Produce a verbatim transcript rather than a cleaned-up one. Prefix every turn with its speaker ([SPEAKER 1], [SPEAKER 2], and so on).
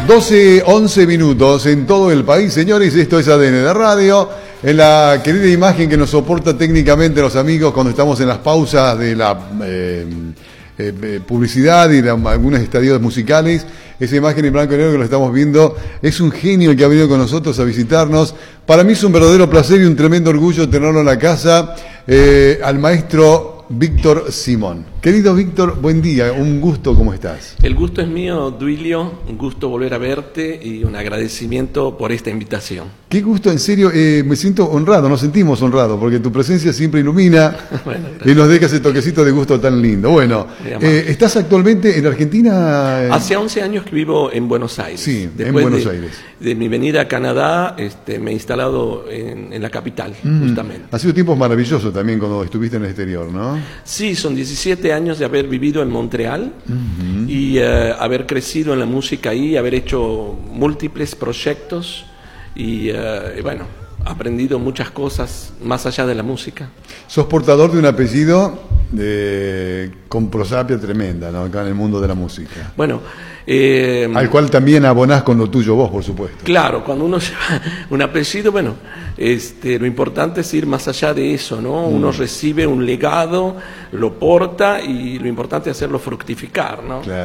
[SPEAKER 1] doce, once minutos en todo el país, señores. Esto es A D N de Radio. En la querida imagen que nos soporta técnicamente los amigos cuando estamos en las pausas de la eh, eh, publicidad y de algunos estadios musicales. Esa imagen en blanco y negro que lo estamos viendo es un genio el que ha venido con nosotros a visitarnos. Para mí es un verdadero placer y un tremendo orgullo tenerlo en la casa, eh, al maestro Víctor Simón. Querido Víctor, buen día, un gusto, ¿cómo estás?
[SPEAKER 2] El gusto es mío, Duilio, un gusto volver a verte y un agradecimiento por esta invitación.
[SPEAKER 1] Qué gusto, en serio, eh, me siento honrado, nos sentimos honrados, porque tu presencia siempre ilumina bueno, y nos deja ese toquecito de gusto tan lindo. Bueno, eh, ¿estás actualmente en Argentina?
[SPEAKER 2] Hace once años que vivo en Buenos Aires.
[SPEAKER 1] Sí,
[SPEAKER 2] Después
[SPEAKER 1] en Buenos
[SPEAKER 2] de,
[SPEAKER 1] Aires.
[SPEAKER 2] De mi venida a Canadá, este, me he instalado en, en la capital, mm. justamente.
[SPEAKER 1] Ha sido tiempos maravillosos también cuando estuviste en el exterior, ¿no?
[SPEAKER 2] Sí, son diecisiete años de haber vivido en Montreal uh-huh. y uh, haber crecido en la música ahí, haber hecho múltiples proyectos y, uh, y bueno, aprendido muchas cosas más allá de la música.
[SPEAKER 1] Sos portador de un apellido de, con prosapia tremenda, ¿no? Acá en el mundo de la música.
[SPEAKER 2] Bueno, eh,
[SPEAKER 1] al cual también abonás con lo tuyo vos, por supuesto.
[SPEAKER 2] Claro, cuando uno lleva un apellido, bueno, este, lo importante es ir más allá de eso, ¿no? Mm. Uno recibe un legado, lo porta y lo importante es hacerlo fructificar, ¿no?
[SPEAKER 1] Claro.